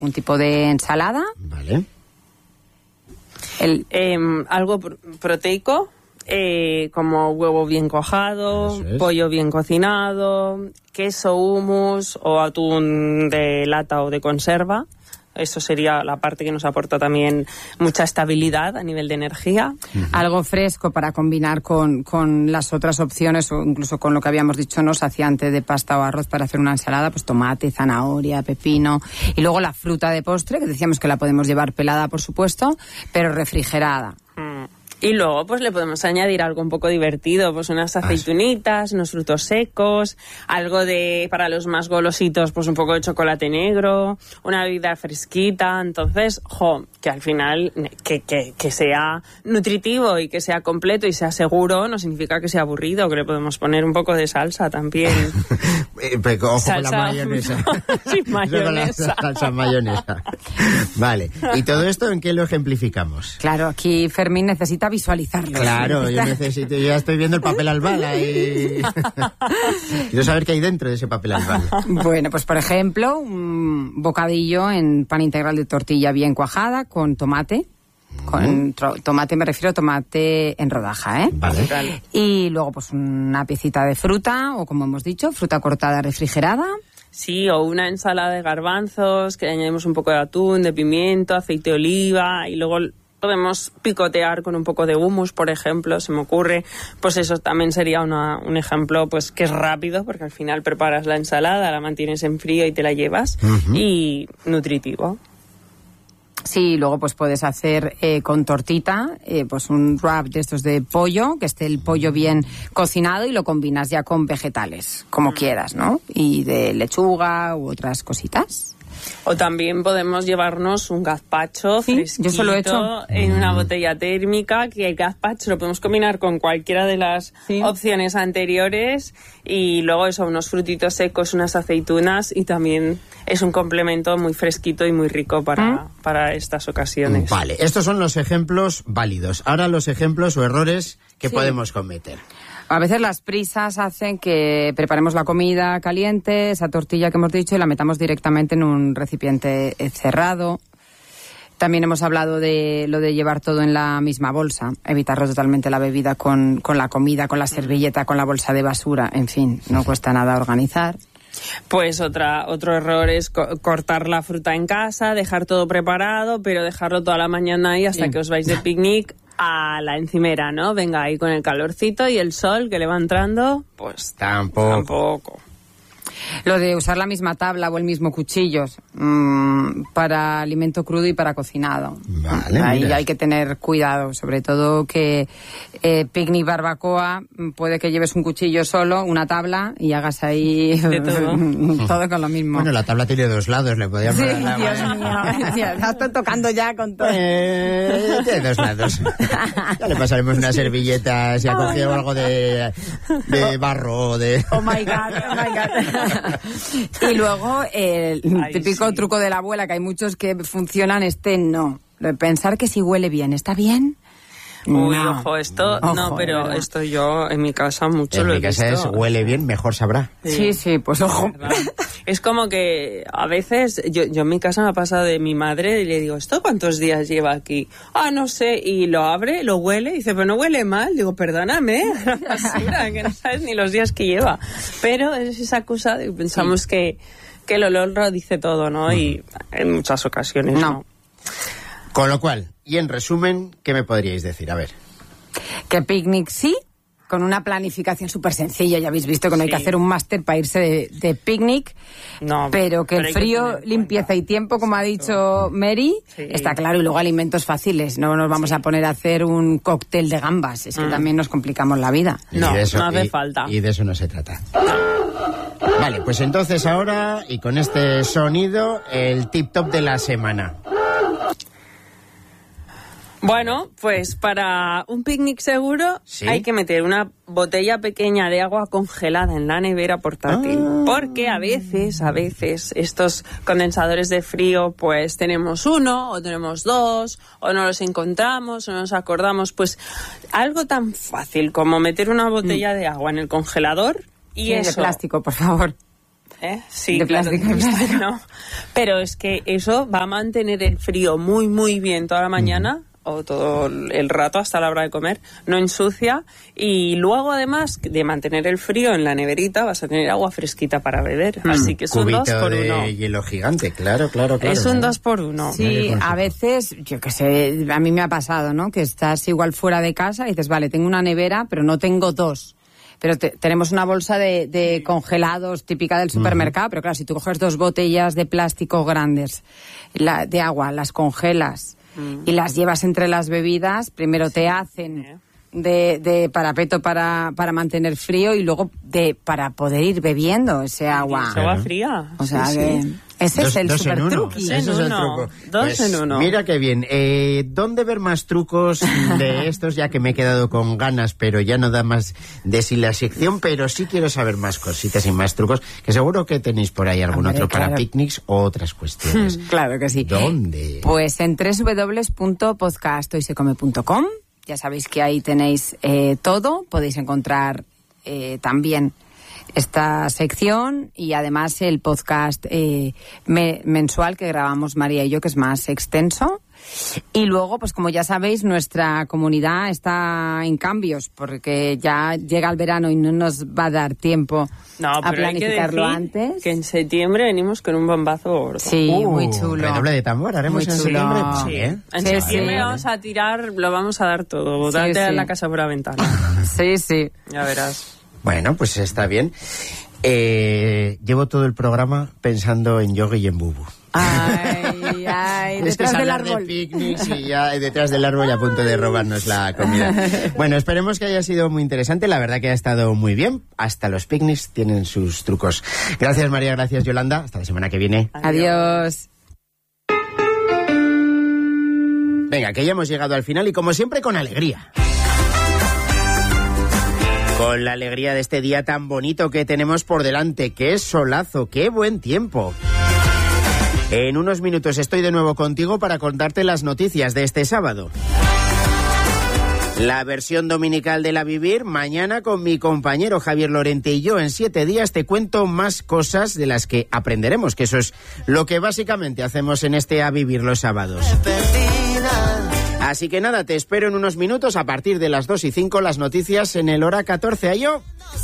un tipo de ensalada. Vale. Algo proteico, como huevo bien cuajado, pollo bien cocinado, queso, hummus o atún de lata o de conserva. Eso sería la parte que nos aporta también mucha estabilidad a nivel de energía. Algo fresco para combinar con las otras opciones o incluso con lo que habíamos dicho, ¿no? Saciante de pasta o arroz para hacer una ensalada, pues tomate, zanahoria, pepino. Y luego la fruta de postre, que decíamos que la podemos llevar pelada, por supuesto, pero refrigerada. Y luego pues le podemos añadir algo un poco divertido, pues unas aceitunitas, unos frutos secos, algo de, para los más golositos, pues un poco de chocolate negro, una bebida fresquita. Entonces, que al final que sea nutritivo y que sea completo y sea seguro no significa que sea aburrido, que le podemos poner un poco de salsa también. Ojo salsa, con la mayonesa. Sí, mayonesa. Salsa mayonesa. Vale. ¿Y todo esto en qué lo ejemplificamos? Claro, aquí Fermín necesita visualizarlo. Claro, yo ya estoy viendo el papel albal ahí. Quiero saber qué hay dentro de ese papel albal. Bueno, pues por ejemplo, un bocadillo en pan integral de tortilla bien cuajada con tomate. Con tomate me refiero a tomate en rodaja, ¿eh? Vale. Y luego pues una piecita de fruta, o como hemos dicho, fruta cortada refrigerada. Sí, o una ensalada de garbanzos, que le añadimos un poco de atún, de pimiento, aceite de oliva, y luego podemos picotear con un poco de hummus, por ejemplo, se me ocurre. Pues eso también sería un ejemplo pues que es rápido, porque al final preparas la ensalada, la mantienes en frío y te la llevas, y nutritivo. Sí, luego pues puedes hacer con tortita pues un wrap de estos de pollo, que esté el pollo bien cocinado y lo combinas ya con vegetales, como quieras, ¿no? Y de lechuga u otras cositas. O también podemos llevarnos un gazpacho fresquito, yo se lo he hecho en una botella térmica, que el gazpacho lo podemos combinar con cualquiera de las opciones anteriores, y luego eso, unos frutitos secos, unas aceitunas, y también es un complemento muy fresquito y muy rico para estas ocasiones. Vale, estos son los ejemplos válidos. Ahora los ejemplos o errores que podemos cometer. A veces las prisas hacen que preparemos la comida caliente, esa tortilla que hemos dicho, y la metamos directamente en un recipiente cerrado. También hemos hablado de lo de llevar todo en la misma bolsa, evitar totalmente la bebida con la comida, con la servilleta, con la bolsa de basura, en fin, no cuesta nada organizar. Pues otro error es cortar la fruta en casa, dejar todo preparado, pero dejarlo toda la mañana ahí hasta que os vais de picnic a la encimera, ¿no? Venga, ahí con el calorcito y el sol que le va entrando, pues tampoco. Lo de usar la misma tabla o el mismo cuchillo para alimento crudo y para cocinado. Vale, ahí hay que tener cuidado, sobre todo que picnic barbacoa puede que lleves un cuchillo solo, una tabla y hagas ahí de todo. todo con lo mismo. Bueno, la tabla tiene 2 lados, le podíamos Sí, dar Dios mío, ya estoy tocando ya con todo. Tiene 2 lados. Ya le pasaremos una servilleta si ha cogido algo de barro o de... Oh my God. Y luego el típico truco de la abuela, que hay muchos que funcionan, no. Pensar que si huele bien, ¿está bien? Uy, no. ojo, esto no, pero ¿verdad? Esto yo en mi casa mucho lo he visto. En mi casa es huele bien, mejor sabrá. Sí, pues ojo. Es como que a veces, yo en mi casa me ha pasado de mi madre y le digo, ¿esto cuántos días lleva aquí? No sé, y lo abre, lo huele, y dice, pero no huele mal. Digo, perdóname, la basura, que no sabes ni los días que lleva. Pero es esa cosa de pensamos que el olor lo dice todo, ¿no? Y en muchas ocasiones no. Con lo cual, y en resumen, ¿qué me podríais decir? A ver. Que picnic sí, con una planificación súper sencilla. Ya habéis visto que no hay que hacer un máster para irse de picnic, pero que el frío, limpieza y tiempo, como ha dicho Mary, está claro. Y luego alimentos fáciles. No nos vamos a poner a hacer un cóctel de gambas. Es que también nos complicamos la vida. No hace falta. Y de eso no se trata. Vale, pues entonces ahora, y con este sonido, el tip top de la semana. Bueno, pues para un picnic seguro hay que meter una botella pequeña de agua congelada en la nevera portátil. Porque a veces estos condensadores de frío, pues tenemos uno o tenemos 2 o no los encontramos o no nos acordamos. Pues algo tan fácil como meter una botella de agua en el congelador y eso. De plástico, por favor. Sí, de claro, plástico. no. Pero es que eso va a mantener el frío muy, muy bien toda la mañana o todo el rato hasta la hora de comer, no ensucia, y luego además de mantener el frío en la neverita vas a tener agua fresquita para beber, así que es un 2 por 1. De hielo gigante, claro. Es un 2 por 1. Sí, a veces, yo qué sé, a mí me ha pasado, ¿no? Que estás igual fuera de casa y dices, vale, tengo una nevera, pero no tengo dos. Pero tenemos una bolsa de congelados típica del supermercado, pero claro, si tú coges 2 botellas de plástico grandes de agua, las congelas y las llevas entre las bebidas, primero te hacen de parapeto para mantener frío y luego para poder ir bebiendo ese agua. Agua fría. O sea que ese es el super truqui. Ese es el truco. Dos en uno. Mira qué bien. ¿Dónde ver más trucos de estos? Ya que me he quedado con ganas, pero ya no da más de sí la sección, pero sí quiero saber más cositas y más trucos, que seguro que tenéis por ahí algún otro para picnics o otras cuestiones. Claro que sí. ¿Dónde? Pues en www.podcastoysecome.com. Ya sabéis que ahí tenéis todo. Podéis encontrar también esta sección y además el podcast mensual que grabamos María y yo, que es más extenso. Y luego, pues como ya sabéis, nuestra comunidad está en cambios porque ya llega el verano y no nos va a dar tiempo a planificarlo antes. Que en septiembre venimos con un bombazo gordo. Sí, muy chulo. Redoble de tambor, haremos en septiembre. Sí, en septiembre vamos a tirar, lo vamos a dar todo. Darte la casa por la ventana. Sí. Ya verás. Bueno, pues está bien. Llevo todo el programa pensando en Yogi y en Bubu. Ay, detrás del árbol. De picnics y ya detrás del árbol y a punto de robarnos la comida. Bueno, esperemos que haya sido muy interesante. La verdad que ha estado muy bien. Hasta los picnics tienen sus trucos. Gracias, María. Gracias, Yolanda. Hasta la semana que viene. Adiós. Venga, que ya hemos llegado al final y como siempre con alegría. Con la alegría de este día tan bonito que tenemos por delante. ¡Qué solazo! ¡Qué buen tiempo! En unos minutos estoy de nuevo contigo para contarte las noticias de este sábado. La versión dominical de La Vivir, mañana con mi compañero Javier Lorente y yo. En 7 días te cuento más cosas de las que aprenderemos, que eso es lo que básicamente hacemos en este A Vivir los sábados. Así que nada, te espero en unos minutos a partir de las 2:05 las noticias en el hora 14. ¿A yo?